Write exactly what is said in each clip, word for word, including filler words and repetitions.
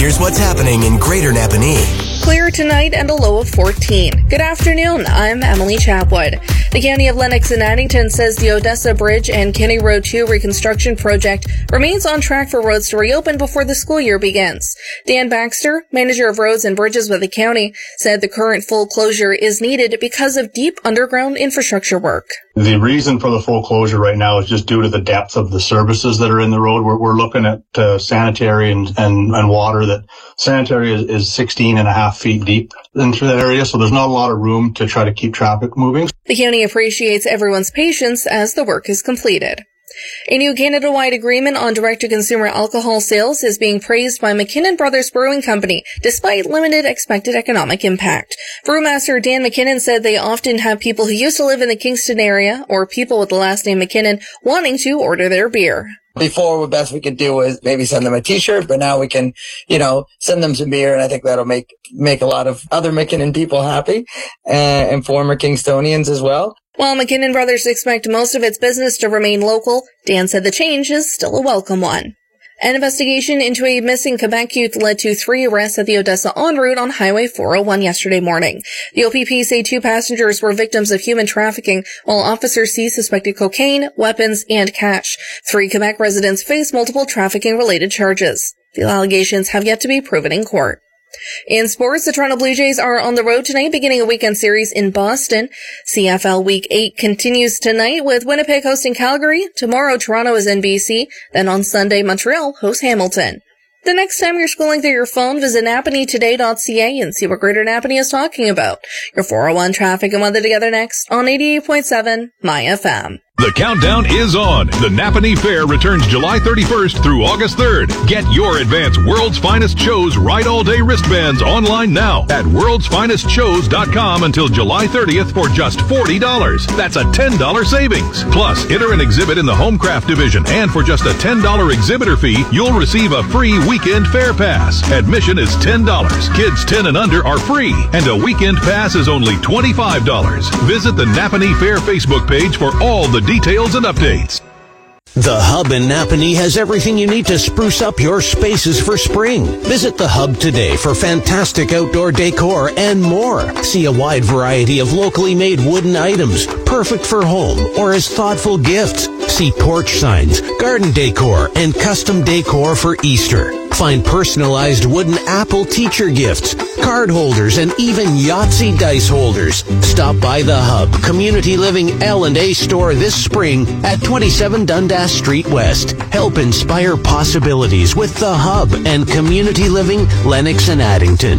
Here's what's happening in Greater Napanee. Clear tonight and a low of fourteen. Good afternoon, I'm Emily Chapwood. The County of Lennox and Addington says the Odessa Bridge and Kinney Road two reconstruction project remains on track for roads to reopen before the school year begins. Dan Baxter, manager of roads and bridges with the county, said the current full closure is needed because of deep underground infrastructure work. The reason for the full closure right now is just due to the depth of the services that are in the road. We're, we're looking at uh, sanitary and, and, and water. That sanitary is, is sixteen and a half feet deep into that area, so there's not a lot of room to try to keep traffic moving. The county appreciates everyone's patience as the work is completed. A new Canada-wide agreement on direct-to-consumer alcohol sales is being praised by McKinnon Brothers Brewing Company, despite limited expected economic impact. Brewmaster Dan McKinnon said they often have people who used to live in the Kingston area or people with the last name McKinnon wanting to order their beer. Before, the best we could do was maybe send them a t-shirt, but now we can, you know, send them some beer, and I think that'll make make a lot of other McKinnon people happy, uh, and former Kingstonians as well. While McKinnon Brothers expect most of its business to remain local, Dan said the change is still a welcome one. An investigation into a missing Quebec youth led to three arrests at the Odessa en route on Highway four oh one yesterday morning. The O P P say two passengers were victims of human trafficking, while officers seized suspected cocaine, weapons, and cash. Three Quebec residents face multiple trafficking-related charges. The allegations have yet to be proven in court. In sports, the Toronto Blue Jays are on the road tonight, beginning a weekend series in Boston. C F L Week eight continues tonight with Winnipeg hosting Calgary. Tomorrow, Toronto is in B C. Then on Sunday, Montreal hosts Hamilton. The next time you're scrolling through your phone, visit Napanee Today dot C A and see what Greater Napanee is talking about. Your four oh one traffic and weather together next on eighty-eight point seven My F M. The countdown is on. The Napanee Fair returns July thirty-first through August third. Get your advance World's Finest Shows Ride All Day wristbands online now at worlds finest shows dot com until July thirtieth for just forty dollars. That's a ten dollars savings. Plus, enter an exhibit in the Homecraft division, and for just a ten dollars exhibitor fee, you'll receive a free weekend fair pass. Admission is ten dollars. Kids ten and under are free, and a weekend pass is only twenty-five dollars. Visit the Napanee Fair Facebook page for all the details and updates. The Hub in Napanee has everything you need to spruce up your spaces for spring. Visit the Hub today for fantastic outdoor decor and more. See a wide variety of locally made wooden items, perfect for home or as thoughtful gifts. See porch signs, garden decor, and custom decor for Easter. Find personalized wooden Apple teacher gifts, card holders, and even Yahtzee dice holders. Stop by the Hub Community Living L and A store this spring at twenty-seven Dundas Street West. Help inspire possibilities with the Hub and Community Living Lennox and Addington.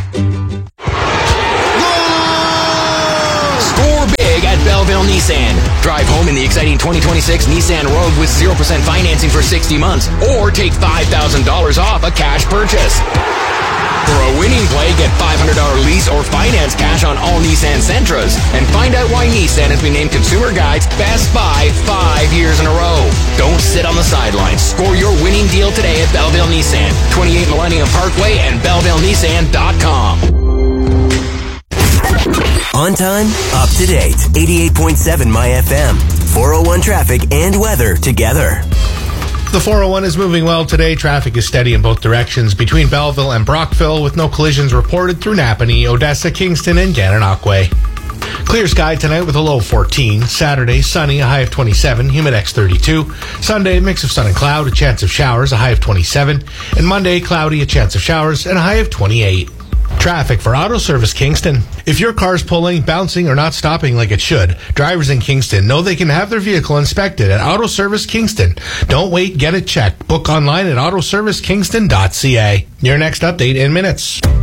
Score big at Belleville Nissan. Drive home in the exciting twenty twenty-six Nissan Rogue with zero percent financing for sixty months, or take five thousand dollars off a cash purchase. For a winning play, get five hundred dollars lease or finance cash on all Nissan Sentras. And find out why Nissan has been named Consumer Guide's Best Buy five years in a row. Don't sit on the sidelines. Score your winning deal today at Belleville Nissan, twenty-eight Millennium Parkway and belleville nissan dot com. On time, up to date. eighty-eight point seven My F M. four oh one traffic and weather together. The four oh one is moving well today. Traffic is steady in both directions between Belleville and Brockville, with no collisions reported through Napanee, Odessa, Kingston, and Gananoque. Clear sky tonight with a low of fourteen. Saturday, sunny, a high of twenty-seven, humidex thirty-two. Sunday, a mix of sun and cloud, a chance of showers, a high of twenty-seven. And Monday, cloudy, a chance of showers, and a high of twenty-eight. Traffic for Auto Service Kingston. If your car's pulling, bouncing, or not stopping like it should, drivers in Kingston know they can have their vehicle inspected at Auto Service Kingston. Don't wait, get it checked. Book online at auto service kingston dot c a. Your next update in minutes.